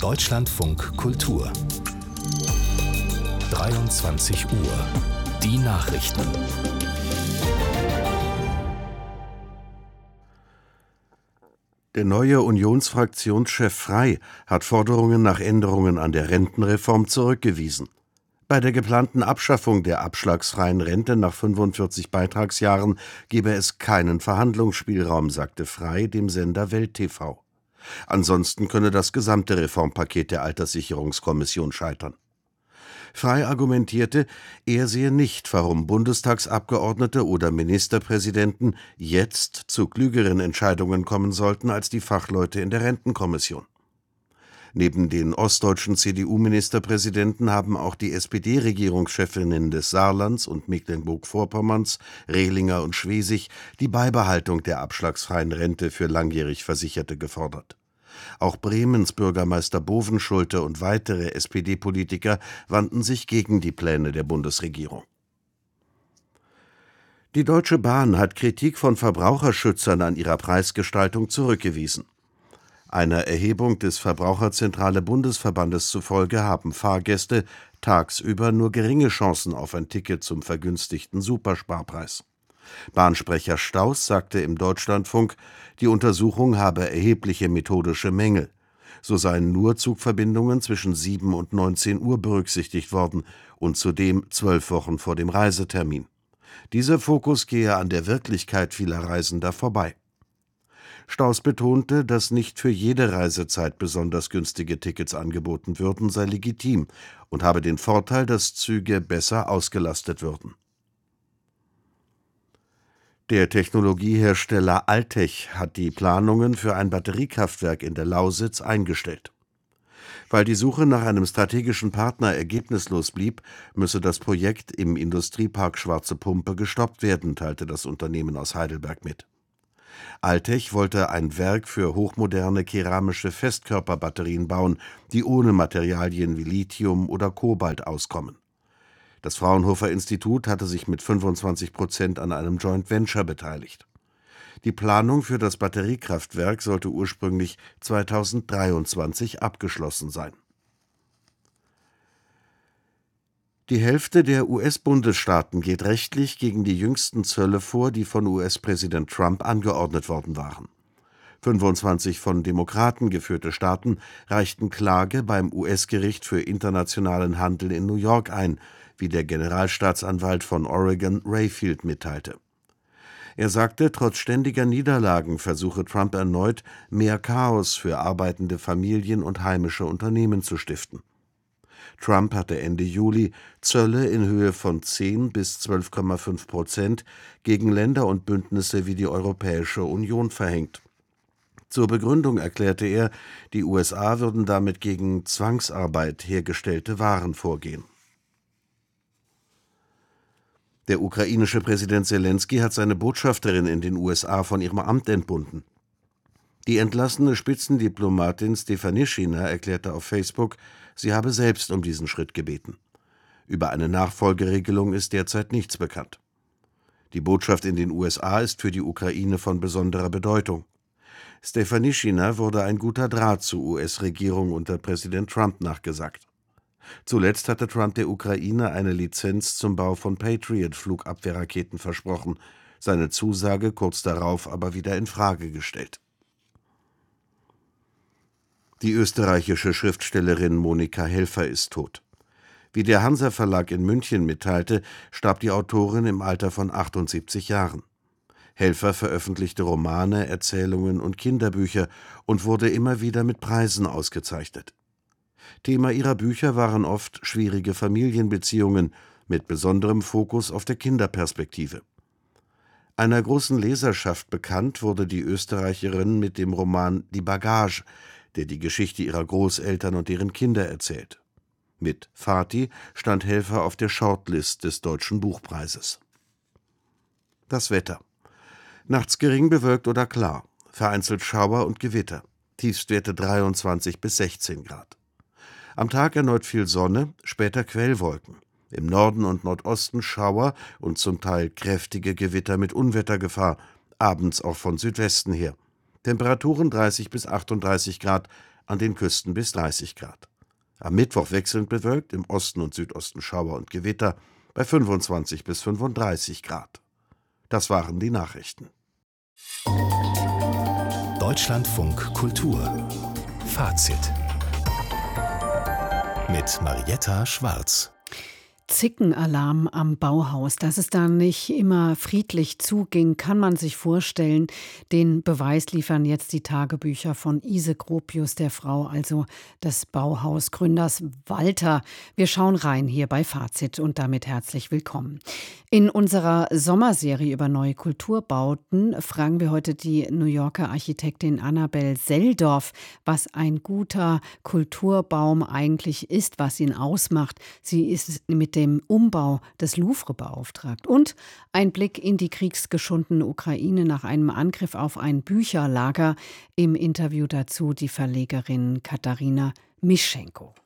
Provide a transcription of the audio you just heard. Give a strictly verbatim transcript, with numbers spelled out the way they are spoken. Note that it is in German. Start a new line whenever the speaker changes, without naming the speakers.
Deutschlandfunk Kultur. dreiundzwanzig Uhr. Die Nachrichten.
Der neue Unionsfraktionschef Frey hat Forderungen nach Änderungen an der Rentenreform zurückgewiesen. Bei der geplanten Abschaffung der abschlagsfreien Rente nach fünfundvierzig Beitragsjahren gebe es keinen Verhandlungsspielraum, sagte Frey dem Sender Welt T V. Ansonsten könne das gesamte Reformpaket der Alterssicherungskommission scheitern. Frey argumentierte, er sehe nicht, warum Bundestagsabgeordnete oder Ministerpräsidenten jetzt zu klügeren Entscheidungen kommen sollten als die Fachleute in der Rentenkommission. Neben den ostdeutschen C D U-Ministerpräsidenten haben auch die S P D-Regierungschefinnen des Saarlands und Mecklenburg-Vorpommerns, Rehlinger und Schwesig, die Beibehaltung der abschlagsfreien Rente für langjährig Versicherte gefordert. Auch Bremens Bürgermeister Bovenschulte und weitere S P D-Politiker wandten sich gegen die Pläne der Bundesregierung. Die Deutsche Bahn hat Kritik von Verbraucherschützern an ihrer Preisgestaltung zurückgewiesen. Einer Erhebung des Verbraucherzentrale Bundesverbandes zufolge haben Fahrgäste tagsüber nur geringe Chancen auf ein Ticket zum vergünstigten Supersparpreis. Bahnsprecher Stauß sagte im Deutschlandfunk, die Untersuchung habe erhebliche methodische Mängel. So seien nur Zugverbindungen zwischen sieben und neunzehn Uhr berücksichtigt worden und zudem zwölf Wochen vor dem Reisetermin. Dieser Fokus gehe an der Wirklichkeit vieler Reisender vorbei. Stauß betonte, dass nicht für jede Reisezeit besonders günstige Tickets angeboten würden, sei legitim und habe den Vorteil, dass Züge besser ausgelastet würden. Der Technologiehersteller Altech hat die Planungen für ein Batteriekraftwerk in der Lausitz eingestellt. Weil die Suche nach einem strategischen Partner ergebnislos blieb, müsse das Projekt im Industriepark Schwarze Pumpe gestoppt werden, teilte das Unternehmen aus Heidelberg mit. Altech wollte ein Werk für hochmoderne keramische Festkörperbatterien bauen, die ohne Materialien wie Lithium oder Kobalt auskommen. Das Fraunhofer Institut hatte sich mit fünfundzwanzig Prozent an einem Joint Venture beteiligt. Die Planung für das Batteriekraftwerk sollte ursprünglich zweitausenddreiundzwanzig abgeschlossen sein. Die Hälfte der U S-Bundesstaaten geht rechtlich gegen die jüngsten Zölle vor, die von U S-Präsident Trump angeordnet worden waren. fünfundzwanzig von Demokraten geführte Staaten reichten Klage beim U S-Gericht für internationalen Handel in New York ein, wie der Generalstaatsanwalt von Oregon Rayfield mitteilte. Er sagte, trotz ständiger Niederlagen versuche Trump erneut, mehr Chaos für arbeitende Familien und heimische Unternehmen zu stiften. Trump hatte Ende Juli Zölle in Höhe von zehn bis zwölf Komma fünf Prozent gegen Länder und Bündnisse wie die Europäische Union verhängt. Zur Begründung erklärte er, die U S A würden damit gegen Zwangsarbeit hergestellte Waren vorgehen. Der ukrainische Präsident Selenskyj hat seine Botschafterin in den U S A von ihrem Amt entbunden. Die entlassene Spitzendiplomatin Stefanischina erklärte auf Facebook, sie habe selbst um diesen Schritt gebeten. Über eine Nachfolgeregelung ist derzeit nichts bekannt. Die Botschaft in den U S A ist für die Ukraine von besonderer Bedeutung. Stefanischina wurde ein guter Draht zur U S-Regierung unter Präsident Trump nachgesagt. Zuletzt hatte Trump der Ukraine eine Lizenz zum Bau von Patriot-Flugabwehrraketen versprochen, seine Zusage kurz darauf aber wieder in Frage gestellt. Die österreichische Schriftstellerin Monika Helfer ist tot. Wie der Hansa Verlag in München mitteilte, starb die Autorin im Alter von achtundsiebzig Jahren. Helfer veröffentlichte Romane, Erzählungen und Kinderbücher und wurde immer wieder mit Preisen ausgezeichnet. Thema ihrer Bücher waren oft schwierige Familienbeziehungen mit besonderem Fokus auf der Kinderperspektive. Einer großen Leserschaft bekannt wurde die Österreicherin mit dem Roman Die Bagage, der die Geschichte ihrer Großeltern und deren Kinder erzählt. Mit Vati stand Helfer auf der Shortlist des Deutschen Buchpreises. Das Wetter. Nachts gering bewölkt oder klar, vereinzelt Schauer und Gewitter, Tiefstwerte dreiundzwanzig bis sechzehn Grad. Am Tag erneut viel Sonne, später Quellwolken. Im Norden und Nordosten Schauer und zum Teil kräftige Gewitter mit Unwettergefahr, abends auch von Südwesten her. Temperaturen dreißig bis achtunddreißig Grad, an den Küsten bis dreißig Grad. Am Mittwoch wechselnd bewölkt, im Osten und Südosten Schauer und Gewitter bei fünfundzwanzig bis fünfunddreißig Grad. Das waren die Nachrichten.
Deutschlandfunk Kultur Fazit mit Marietta Schwarz.
Zickenalarm am Bauhaus. Dass es da nicht immer friedlich zuging, kann man sich vorstellen. Den Beweis liefern jetzt die Tagebücher von Ise Gropius, der Frau, also des Bauhausgründers Walter. Wir schauen rein hier bei Fazit und damit herzlich willkommen. In unserer Sommerserie über neue Kulturbauten fragen wir heute die New Yorker Architektin Annabel Seldorf, was ein guter Kulturbaum eigentlich ist, was ihn ausmacht. Sie ist mit dem Umbau des Louvre beauftragt. Und ein Blick in die kriegsgeschundene Ukraine nach einem Angriff auf ein Bücherlager. Im Interview dazu die Verlegerin Katharina Mischenko.